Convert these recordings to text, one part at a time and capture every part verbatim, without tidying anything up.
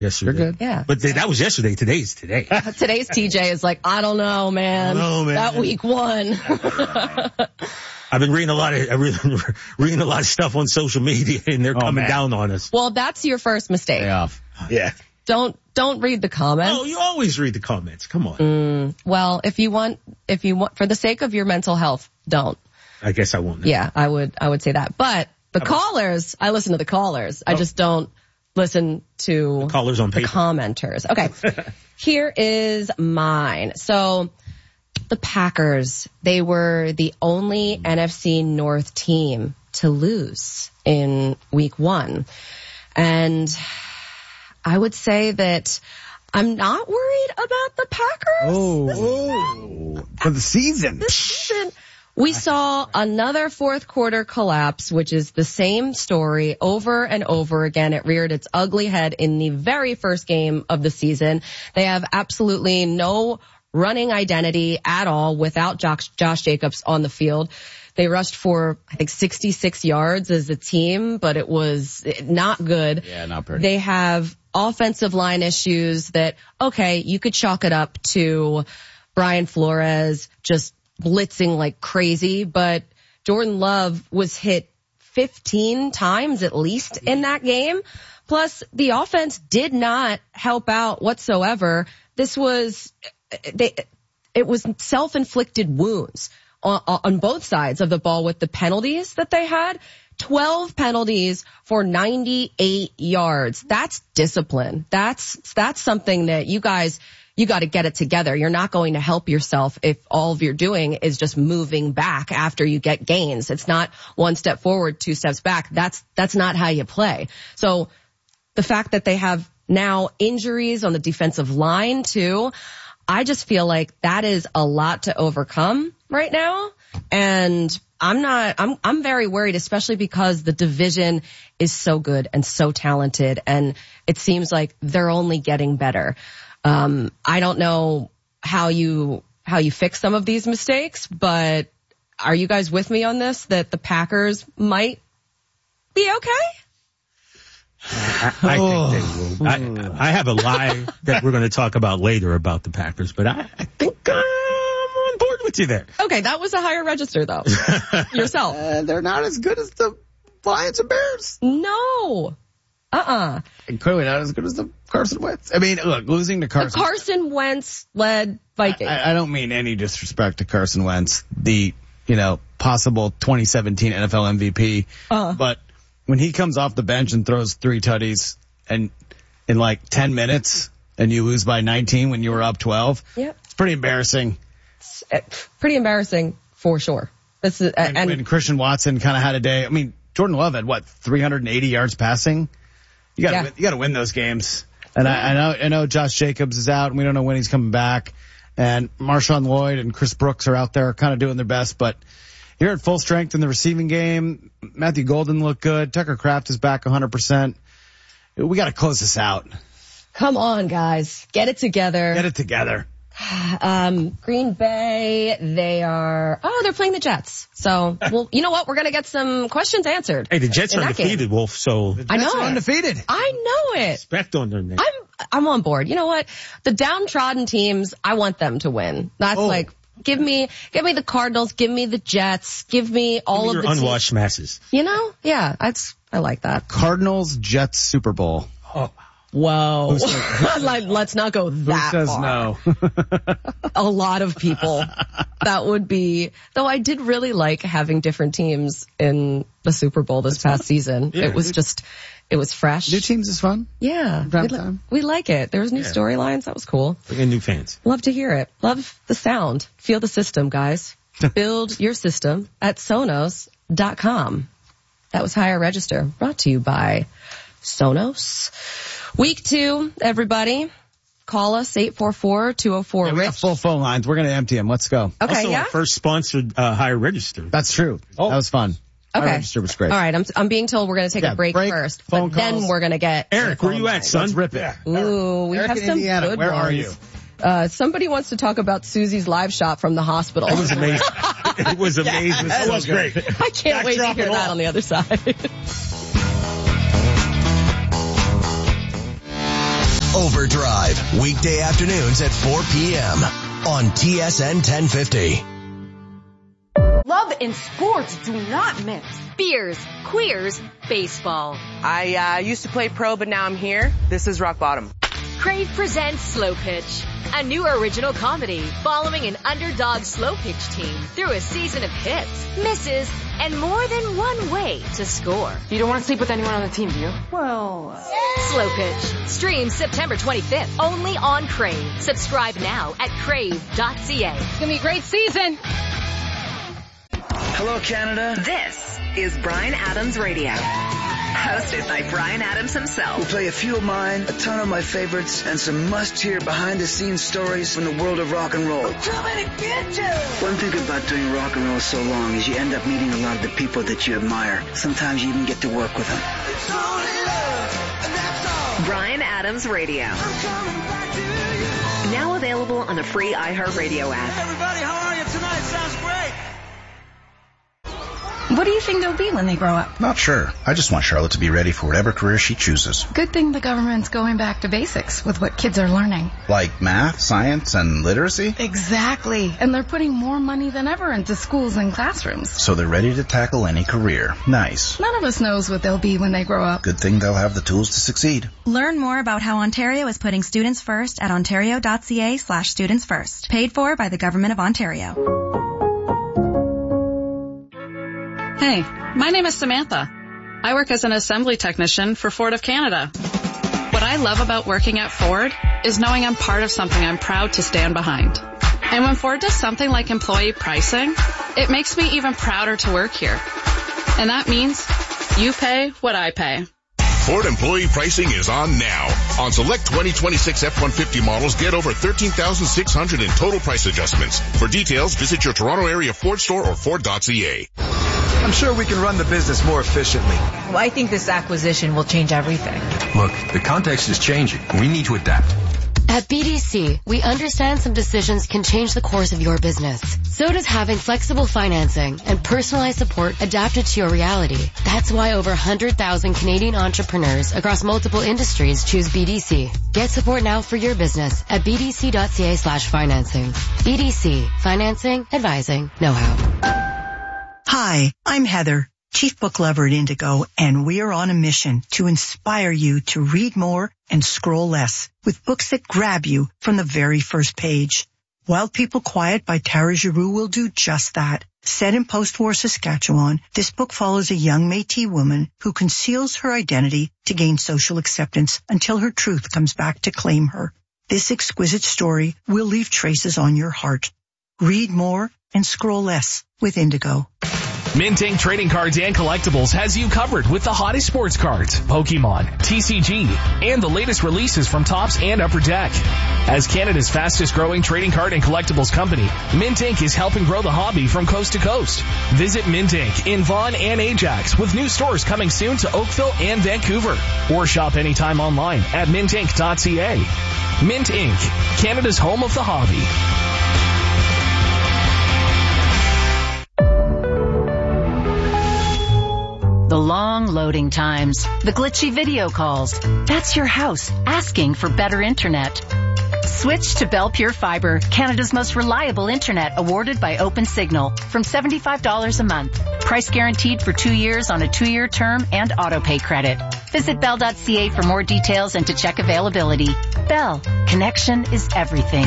Yesterday. You're good. Yeah. But th- that was yesterday. Today's today. Today's T J is like, I don't know, man. I don't know, man. That week one. I've been reading a lot of, reading, reading a lot of stuff on social media, and they're Oh, coming man. down on us. Well, that's your first mistake. Day off. Yeah. Don't, don't read the comments. Oh, you always read the comments. Come on. Mm, well, if you want, if you want, for the sake of your mental health, don't. I guess I won't. Yeah, I would, I would say that. But the callers, I listen to the callers. I Oh. just don't listen to Callers on the paper. commenters. Okay. Here is mine. So the Packers, they were the only N F C North team to lose in week one. And I would say that I'm not worried about the Packers. Oh, for the season. This season, we saw another fourth quarter collapse, which is the same story over and over again. It reared its ugly head in the very first game of the season. They have absolutely no running identity at all without Josh, Josh Jacobs on the field. They rushed for, I think, sixty-six yards as a team, but it was not good. Yeah, not pretty. They have offensive line issues that, okay, you could chalk it up to Brian Flores just blitzing like crazy, but Jordan Love was hit fifteen times at least in that game. Plus, the offense did not help out whatsoever. This was, they, it was self-inflicted wounds on, on both sides of the ball with the penalties that they had. twelve penalties for ninety-eight yards. That's discipline. That's, that's something that you guys, you got to get it together. You're not going to help yourself if all of you're doing is just moving back after you get gains. It's not one step forward, two steps back. That's, that's not how you play. So the fact that they have now injuries on the defensive line too, I just feel like that is a lot to overcome right now. And I'm not, I'm, I'm very worried, especially because the division is so good and so talented, and it seems like they're only getting better. Um, I don't know how you, how you fix some of these mistakes, but are you guys with me on this, that the Packers might be okay? I, I think they will. I, I have a lie that we're going to talk about later about the Packers, but I, I think I'm on board with you there. Okay, that was a higher register though. Yourself. Uh, they're not as good as the Lions and Bears. No. Uh-uh. And clearly not as good as the Carson Wentz. I mean, look, losing to The Carson. Carson Wentz led Vikings. I, I don't mean any disrespect to Carson Wentz, the, you know, possible twenty seventeen N F L M V P. Uh. But when he comes off the bench and throws three tutties and in like ten minutes and you lose by nineteen when you were up twelve, Yep. it's pretty embarrassing. It's uh, pretty embarrassing for sure. This is, uh, And, and when Christian Watson kind of had a day, I mean, Jordan Love had what, three hundred eighty yards passing? You gotta, Yeah. win, you gotta win those games. And I, I know, I know Josh Jacobs is out and we don't know when he's coming back. And Marshawn Lloyd and Chris Brooks are out there kind of doing their best, but you're at full strength in the receiving game. Matthew Golden looked good. Tucker Kraft is back one hundred percent. We gotta close this out. come on, guys, get it together. Get it together. Um, Green Bay, they are, oh, they're playing the Jets. So, well, you know what? We're going to get some questions answered. Hey, the Jets in are that game. undefeated, Wolf, so I know Jets are it. undefeated. I know it. respect on their name. I'm, I'm on board. You know what? The downtrodden teams, I want them to win. That's Oh. like, give me, give me the Cardinals, give me the Jets, give me all Give me of your the teams. unwashed masses. You know? Yeah, that's, I like that. Cardinals Jets Super Bowl. Oh, Whoa. Like, let's not go Who that says far. no? A lot of people. That would be, though I did really like having different teams in the Super Bowl this past season. Yeah. It was just, it was fresh. New teams is fun. Yeah. Prime We, li- time. we like it. There was new Yeah. storylines. That was cool. bring in new fans. Love to hear it. Love the sound. Feel the system, guys. Build your system at Sonos dot com. That was Higher Register, brought to you by Sonos. Week two, everybody. Call us, eight four four, two oh four, Yeah, we got RICH. full phone lines. We're going to empty them. Let's go. Okay, also, yeah? our first sponsored uh, higher register. That's true. Oh. That was fun. Our Okay. register was great. All right, I'm I'm being told we're going to take Yeah, a break, break, first, phone but then calls. we're going to get Eric, where you at, son? Let's rip it. Ooh, we Eric have in some Indiana, good where ones. are you? Uh, somebody wants to talk about Susie's live shot from the hospital. It was amazing. It was amazing. That was great. I can't wait to Backdrop hear and that all. on the other side. Overdrive, weekday afternoons at four p.m. on T S N ten fifty. Love and sports do not mix. Beers, queers, baseball. I uh, used to play pro, but now I'm here. This is rock bottom. Crave presents Slow Pitch, a new original comedy following an underdog slow pitch team through a season of hits, misses, and more than one way to score. You don't want to sleep with anyone on the team, do you? Well, Slow Pitch. Stream September twenty-fifth, only on Crave. Subscribe now at crave dot c a. It's going to be a great season. Hello, Canada. This is Bryan Adams Radio. Hosted by Bryan Adams himself. We'll play a few of mine, a ton of my favorites, and some must-hear behind-the-scenes stories from the world of rock and roll. I'm coming to get you! One thing about doing rock and roll so long is you end up meeting a lot of the people that you admire. Sometimes you even get to work with them. It's only love, and that's all. Bryan Adams Radio. I'm coming back to you. Now available on the free iHeartRadio app. Hey, everybody, how are you tonight? Sounds great. What do you think they'll be when they grow up? Not sure. I just want Charlotte to be ready for whatever career she chooses. Good thing the government's going back to basics with what kids are learning. Like math, science, and literacy? Exactly. And they're putting more money than ever into schools and classrooms. So they're ready to tackle any career. Nice. None of us knows what they'll be when they grow up. Good thing they'll have the tools to succeed. Learn more about how Ontario is putting students first at ontario.ca slash students first. Paid for by the Government of Ontario. Hey, my name is Samantha. I work as an assembly technician for Ford of Canada. What I love about working at Ford is knowing I'm part of something I'm proud to stand behind. And when Ford does something like employee pricing, it makes me even prouder to work here. And that means you pay what I pay. Ford employee pricing is on now. On select twenty twenty-six F one fifty models, get over thirteen thousand six hundred in total price adjustments. For details, visit your Toronto area Ford store or Ford dot c a. I'm sure we can run the business more efficiently. Well, I think this acquisition will change everything. Look, the context is changing. We need to adapt. At B D C, we understand some decisions can change the course of your business. So does having flexible financing and personalized support adapted to your reality. That's why over one hundred thousand Canadian entrepreneurs across multiple industries choose B D C. Get support now for your business at bdc.ca slash financing. B D C. Financing, advising, know-how. Hi, I'm Heather, Chief Book Lover at Indigo, and we are on a mission to inspire you to read more and scroll less with books that grab you from the very first page. Wild People Quiet by Tara Giroux will do just that. Set in post-war Saskatchewan, this book follows a young Métis woman who conceals her identity to gain social acceptance until her truth comes back to claim her. This exquisite story will leave traces on your heart. Read more and scroll less with Indigo. Mint Incorporated. Trading Cards and Collectibles has you covered with the hottest sports cards, Pokemon, T C G, and the latest releases from Topps and Upper Deck. As Canada's fastest growing trading card and collectibles company, Mint Incorporated is helping grow the hobby from coast to coast. Visit Mint Incorporated in Vaughan and Ajax with new stores coming soon to Oakville and Vancouver. Or shop anytime online at mint inc dot c a. Mint Incorporated, Canada's home of the hobby. The long loading times, the glitchy video calls. That's your house asking for better internet. Switch to Bell Pure Fiber, Canada's most reliable internet, awarded by OpenSignal, from seventy-five dollars a month. Price guaranteed for two years on a two-year term and auto-pay credit. Visit bell dot c a for more details and to check availability. Bell, connection is everything.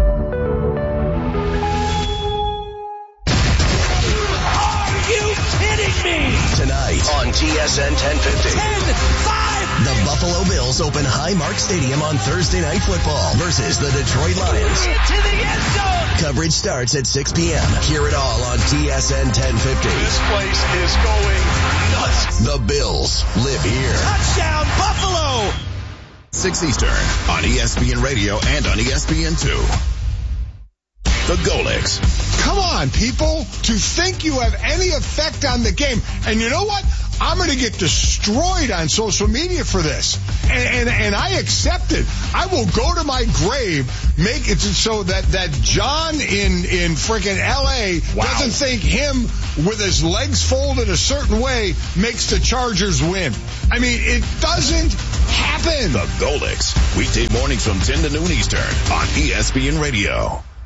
Tonight on T S N ten fifty. ten five The Buffalo Bills open Highmark Stadium on Thursday Night Football versus the Detroit Lions. To the end zone. Coverage starts at six p.m. Hear it all on T S N ten fifty. This place is going nuts. The Bills live here. Touchdown, Buffalo. six Eastern on E S P N Radio and on E S P N two. The Golics. Come on, people. To think you have any effect on the game. And you know what? I'm going to get destroyed on social media for this. And, and, and I accept it. I will go to my grave, make it so that, that John in, in freaking L A wow. doesn't think him with his legs folded a certain way makes the Chargers win. I mean, it doesn't happen. The Golix, weekday mornings from ten to noon Eastern on E S P N Radio.